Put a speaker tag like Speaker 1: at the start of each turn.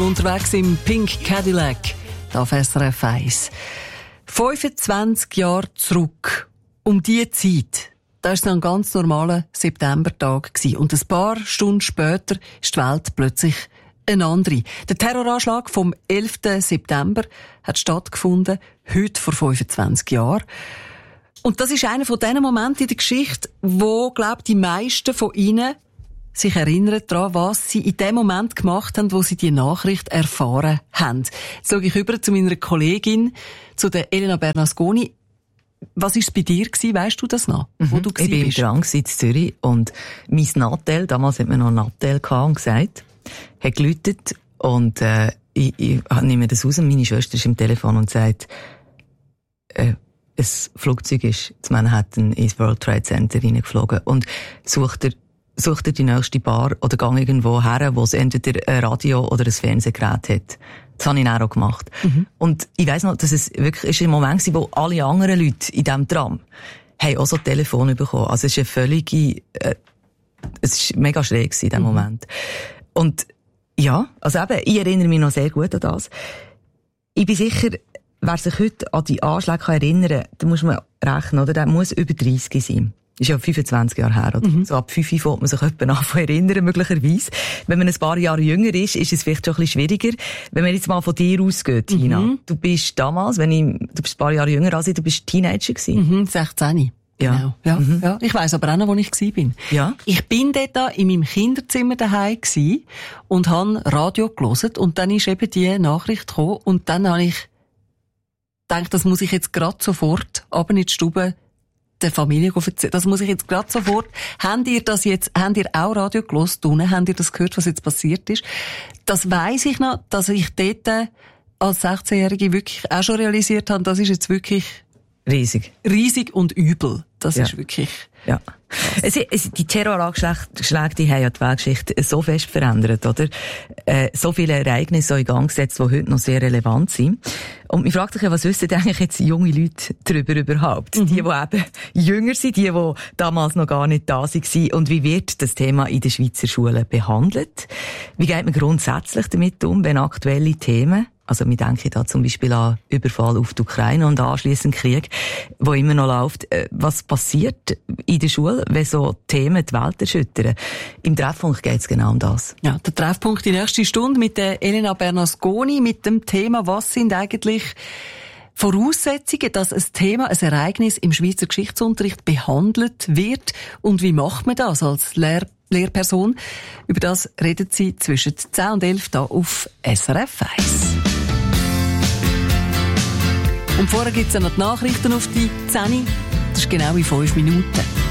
Speaker 1: unterwegs im Pink Cadillac auf SRF 1. 25 Jahre zurück, um diese Zeit, da war es ein ganz normaler Septembertag gewesen. Und ein paar Stunden später ist die Welt plötzlich eine andere. Der Terroranschlag vom 11. September hat stattgefunden, heute vor 25 Jahren. Und das ist einer von diesen Momenten in der Geschichte, wo, glaube ich, die meisten von Ihnen sich erinnern daran, was sie in dem Moment gemacht haben, wo sie die Nachricht erfahren haben. Jetzt schaue ich über zu meiner Kollegin, zu der Elena Bernasconi. Was war es bei dir gewesen? Weisst du das noch? Wo du
Speaker 2: ich war dran in Zürich und mein Nattel, damals hat man noch Nattel gehabt und gesagt, hat geläutet und ich nehme das raus und meine Schwester ist im Telefon und sagt, ein Flugzeug ist zu Manhattan ins World Trade Center reingeflogen und sucht er die nächste Bar oder gang irgendwo her, wo es entweder ein Radio oder ein Fernsehgerät hat. Das habe ich dann auch gemacht. Und ich weiss noch, dass es wirklich ein Moment war, wo alle anderen Leute in diesem Tram haben auch so Telefone bekommen. Also es ist es war mega schräg in diesem Moment. Und ja, also eben, ich erinnere mich noch sehr gut an das. Ich bin sicher, wer sich heute an die Anschläge erinnern kann, da muss man rechnen, oder? Der muss über 30 sein. Ist ja 25 Jahre her, oder? So ab 5 fängt man sich jemanden an zu erinnern, möglicherweise. Wenn man ein paar Jahre jünger ist es vielleicht schon ein bisschen schwieriger. Wenn man jetzt mal von dir ausgeht, Tina. Du bist damals, du bist ein paar Jahre jünger als ich, du bist Teenager gewesen.
Speaker 1: 16.
Speaker 2: Ja.
Speaker 1: Genau. Ja. Ich weiss aber auch noch, wo ich war.
Speaker 2: Ja.
Speaker 1: Ich bin dort in meinem Kinderzimmer daheim gsi und habe Radio gehört und dann ist eben die Nachricht gekommen und dann habe ich gedacht, das muss ich jetzt gerade sofort runter in die Stube der Familie erzählen. Das muss ich jetzt gerade sofort. Habt ihr auch Radio gehört? Unten? Habt ihr das gehört, was jetzt passiert ist? Das weiss ich noch, dass ich dort als 16-Jährige wirklich auch schon realisiert habe, das ist jetzt wirklich riesig und übel. Das ist wirklich...
Speaker 2: Ja. Die Terroranschläge, die haben ja die Weltgeschichte so fest verändert, oder? So viele Ereignisse in Gang gesetzt, die heute noch sehr relevant sind. Und mich fragt sich ja, was wissen eigentlich jetzt junge Leute darüber überhaupt? Die eben jünger sind, die damals noch gar nicht da waren. Und wie wird das Thema in den Schweizer Schulen behandelt? Wie geht man grundsätzlich damit um, wenn aktuelle Themen, also wir denken da zum Beispiel an Überfall auf die Ukraine und anschliessend Krieg, wo immer noch läuft. Was passiert in der Schule, wenn so Themen die Welt erschüttern? Im Treffpunkt geht es genau um das.
Speaker 1: Ja, der Treffpunkt die nächste Stunde mit der Elena Bernasconi mit dem Thema, was sind eigentlich Voraussetzungen, dass ein Thema, ein Ereignis im Schweizer Geschichtsunterricht behandelt wird und wie macht man das als Lehrperson? Über das redet sie zwischen 10 und 11 hier auf SRF 1. Und vorher gibt es ja noch die Nachrichten auf die 10. Das ist genau in 5 Minuten.